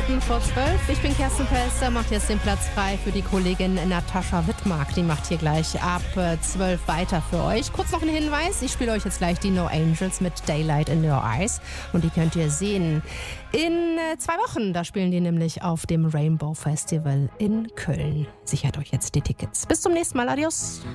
12. Ich bin Kerstin Pelster, macht jetzt den Platz frei für die Kollegin Natascha Wittmark. Die macht hier gleich ab 12 weiter für euch. Kurz noch ein Hinweis, ich spiele euch jetzt gleich die No Angels mit Daylight in Your Eyes. Und die könnt ihr sehen in 2 Wochen. Da spielen die nämlich auf dem Rainbow Festival in Köln. Sichert euch jetzt die Tickets. Bis zum nächsten Mal. Adios.